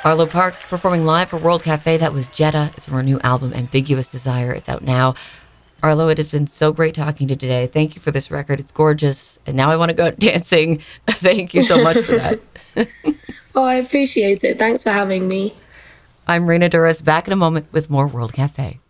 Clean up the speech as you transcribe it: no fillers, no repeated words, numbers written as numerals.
Arlo Parks performing live for World Cafe. That was Jetta. It's from her new album, Ambiguous Desire. It's out now. Arlo, it has been so great talking to you today. Thank you for this record. It's gorgeous. And now I want to go out dancing. Thank you so much for that. Oh, I appreciate it. Thanks for having me. I'm Raina Douris, back in a moment with more World Cafe.